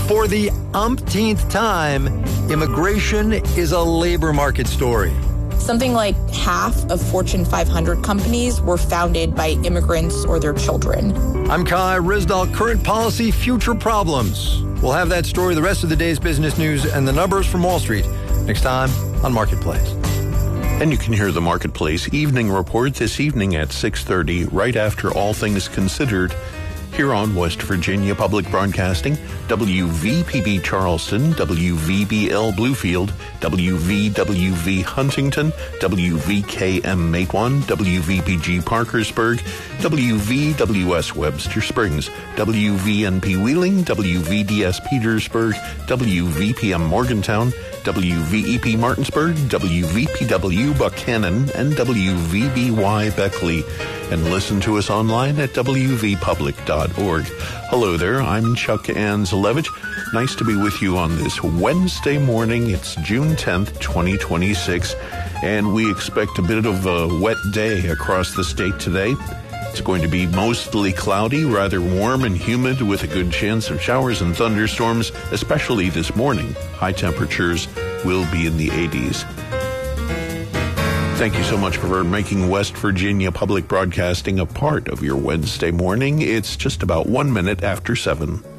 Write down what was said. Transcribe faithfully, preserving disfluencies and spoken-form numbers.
For the umpteenth time, immigration is a labor market story. Something like half of Fortune five hundred companies were founded by immigrants or their children. I'm Kai Ryssdal. Current policy, future problems. We'll have that story, the rest of the day's business news, and the numbers from Wall Street next time on Marketplace. And you can hear the Marketplace Evening Report this evening at six thirty, right after All Things Considered, here on West Virginia Public Broadcasting, W V P B Charleston, W V B L Bluefield, W V W V Huntington, W V K M Matewan, W V P G Parkersburg, W V W S Webster Springs, W V N P Wheeling, W V D S Petersburg, W V P M Morgantown, W V E P Martinsburg, W V P W Buchanan, and W V B Y Beckley. And listen to us online at w v public dot org. Hello there, I'm Chuck Anzelevich. Nice to be with you on this Wednesday morning. It's June tenth, twenty twenty-six, and we expect a bit of a wet day across the state today. It's going to be mostly cloudy, rather warm and humid with a good chance of showers and thunderstorms, especially this morning. High temperatures will be in the eighties. Thank you so much for making West Virginia Public Broadcasting a part of your Wednesday morning. It's just about one minute after seven.